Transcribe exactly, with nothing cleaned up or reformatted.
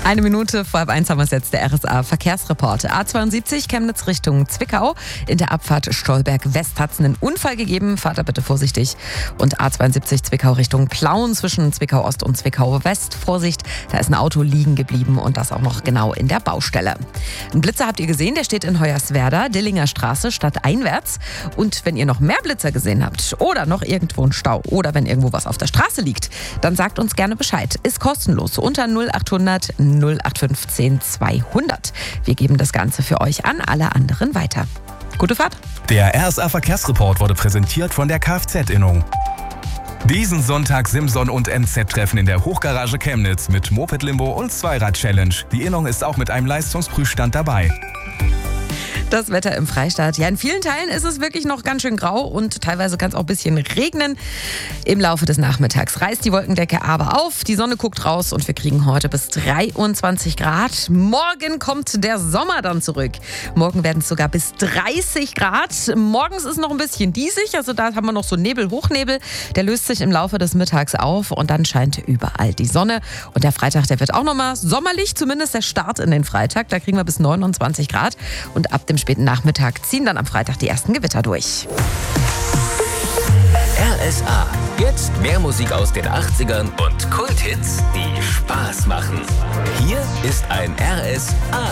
Eine Minute vor halb eins haben wir es jetzt, der R S A-Verkehrsreport. A zweiundsiebzig Chemnitz Richtung Zwickau. In der Abfahrt Stolberg-West hat es einen Unfall gegeben. Fahrt da bitte vorsichtig. Und A zweiundsiebzig Zwickau Richtung Plauen zwischen Zwickau-Ost und Zwickau-West. Vorsicht, da ist ein Auto liegen geblieben und das auch noch genau in der Baustelle. Ein Blitzer habt ihr gesehen, der steht in Hoyerswerda, Dillinger Straße, stadteinwärts. Und wenn ihr noch mehr Blitzer gesehen habt oder noch irgendwo ein Stau oder wenn irgendwo was auf der Straße liegt, dann sagt uns gerne Bescheid. Ist kostenlos unter null achthundert null acht fünfzehn zweihundert. Wir geben das Ganze für euch an alle anderen weiter. Gute Fahrt! Der R S A-Verkehrsreport wurde präsentiert von der Kfz-Innung. Diesen Sonntag Simson und N Z-Treffen in der Hochgarage Chemnitz mit Moped-Limbo und Zweirad-Challenge. Die Innung ist auch mit einem Leistungsprüfstand dabei. Das Wetter im Freistaat. Ja, in vielen Teilen ist es wirklich noch ganz schön grau und teilweise kann es auch ein bisschen regnen. Im Laufe des Nachmittags reißt die Wolkendecke aber auf. Die Sonne guckt raus und wir kriegen heute bis dreiundzwanzig Grad. Morgen kommt der Sommer dann zurück. Morgen werden es sogar bis dreißig Grad. Morgens ist noch ein bisschen diesig, also da haben wir noch so Nebel, Hochnebel. Der löst sich im Laufe des Mittags auf und dann scheint überall die Sonne. Und der Freitag, der wird auch nochmal sommerlich, zumindest der Start in den Freitag. Da kriegen wir bis neunundzwanzig Grad und ab dem späten Nachmittag ziehen dann am Freitag die ersten Gewitter durch. R S A. Jetzt mehr Musik aus den achtzigern und Kulthits, die Spaß machen. Hier ist ein R S A